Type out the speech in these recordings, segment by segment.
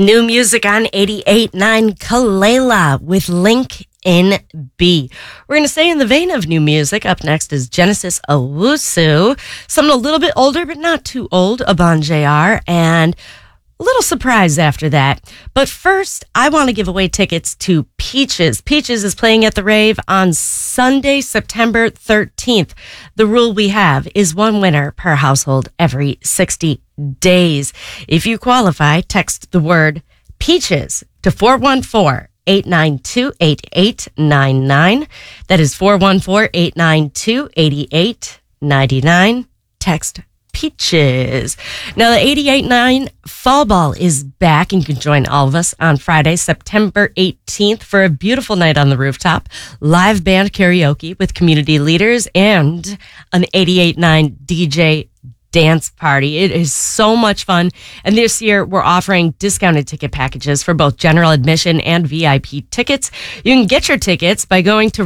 New music on 88.9 Kalela with Link in B. We're going to stay in the vein of new music. Up next is Genesis Owusu. Something a little bit older, but not too old, Abon JR. And a little surprise after that. But first, I want to give away tickets to Peaches. Peaches is playing at the Rave on Sunday, September 13th. The rule we have is one winner per household every 60 days. If you qualify, text the word Peaches to 414-892-8899. That is 414-892-8899. Text Peaches. Now, the 88.9 Fall Ball is back, and you can join all of us on Friday, September 18th for a beautiful night on the rooftop, live band karaoke with community leaders, and an 88.9 DJ dance party. It is so much fun. And this year, we're offering discounted ticket packages for both general admission and VIP tickets. You can get your tickets by going to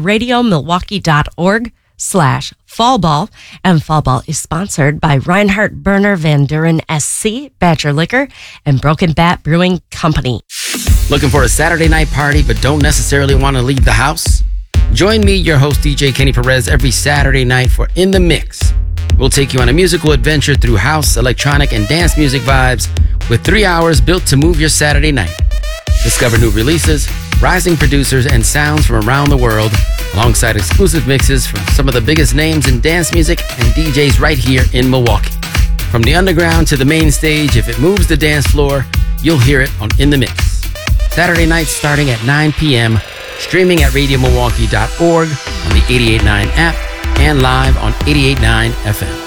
radiomilwaukee.org/fallball. And Fallball is sponsored by Reinhardt Burner Van Duren SC, Badger Liquor, and Broken Bat Brewing Company. Looking for a Saturday night party but don't necessarily want to leave the house? Join me, your host DJ Kenny Perez, every Saturday night for In the Mix. We'll take you on a musical adventure through house, electronic, and dance music vibes with 3 hours built to move your Saturday night. Discover new releases, rising producers, and sounds from around the world, alongside exclusive mixes from some of the biggest names in dance music and DJs right here in Milwaukee. From the underground to the main stage, if it moves the dance floor, you'll hear it on In the Mix. Saturday nights starting at 9 p.m., streaming at radiomilwaukee.org, on the 88.9 app, and live on 88.9 FM.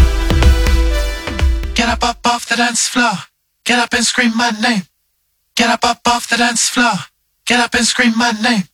Get up off the dance floor. Get up and scream my name. Get up off the dance floor. Get up and scream my name.